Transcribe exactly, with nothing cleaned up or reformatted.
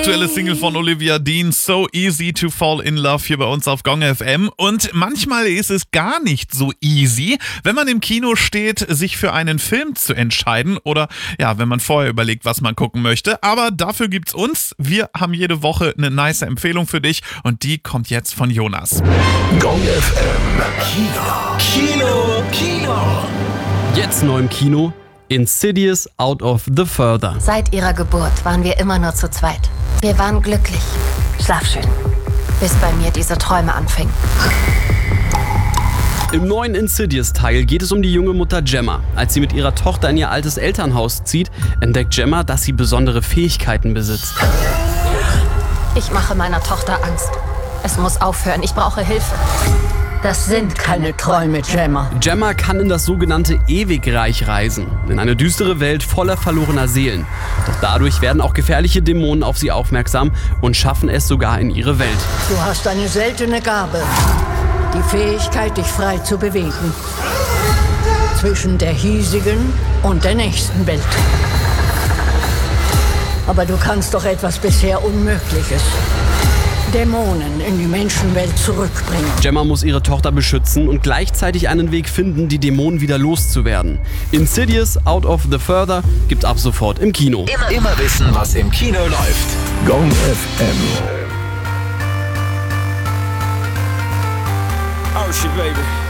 aktuelle Single von Olivia Dean, So Easy to Fall in Love, hier bei uns auf Gong F M. Und manchmal ist es gar nicht so easy, wenn man im Kino steht, sich für einen Film zu entscheiden oder ja, wenn man vorher überlegt, was man gucken möchte. Aber dafür gibt's uns. Wir haben jede Woche eine nice Empfehlung für dich und die kommt jetzt von Jonas. Gong F M Kino. Kino. Kino. Jetzt neu im Kino. Insidious Out of the Further. Seit ihrer Geburt waren wir immer nur zu zweit. Wir waren glücklich. Schlaf schön. Bis bei mir diese Träume anfingen. Im neuen Insidious-Teil geht es um die junge Mutter Gemma. Als sie mit ihrer Tochter in ihr altes Elternhaus zieht, entdeckt Gemma, dass sie besondere Fähigkeiten besitzt. Ich mache meiner Tochter Angst. Es muss aufhören. Ich brauche Hilfe. Das sind keine Träume, Gemma. Gemma kann in das sogenannte Ewigreich reisen, in eine düstere Welt voller verlorener Seelen. Doch dadurch werden auch gefährliche Dämonen auf sie aufmerksam und schaffen es sogar in ihre Welt. Du hast eine seltene Gabe, die Fähigkeit, dich frei zu bewegen. Zwischen der hiesigen und der nächsten Welt. Aber du kannst doch etwas bisher Unmögliches. Dämonen in die Menschenwelt zurückbringen. Gemma muss ihre Tochter beschützen und gleichzeitig einen Weg finden, die Dämonen wieder loszuwerden. Insidious Out of the Further gibt ab sofort im Kino. Immer, immer wissen, was im Kino läuft. Gong F M. Oh shit, baby.